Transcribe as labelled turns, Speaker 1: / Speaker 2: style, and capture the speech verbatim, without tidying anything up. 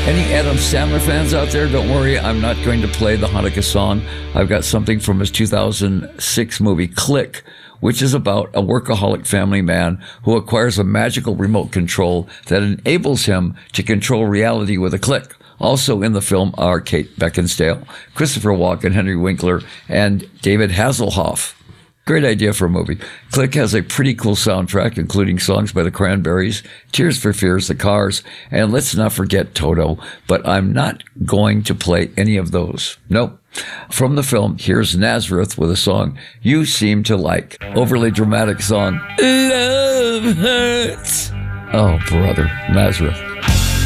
Speaker 1: Any Adam Sandler fans out there, don't worry, I'm not going to play the Hanukkah song. I've got something from his two thousand six movie Click, which is about a workaholic family man who acquires a magical remote control that enables him to control reality with a click. Also in the film are Kate Beckinsale, Christopher Walken, Henry Winkler, and David Hasselhoff. Great idea for a movie. Click has a pretty cool soundtrack, including songs by the Cranberries, Tears for Fears, The Cars, and let's not forget Toto, but I'm not going to play any of those. Nope. From the film, here's Nazareth with a song you seem to like. Overly dramatic song. Love hurts. Oh, brother, Nazareth.